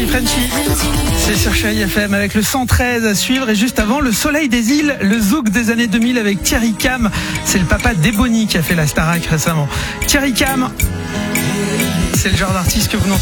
Frenchy. C'est sur Chérie FM avec le 113 à suivre. Et juste avant, le Soleil des îles, le zouk des années 2000 avec Thierry Cam. C'est le papa d'Ebony qui a fait la Starac récemment. Thierry Cam, c'est le genre d'artiste que vous n'entendez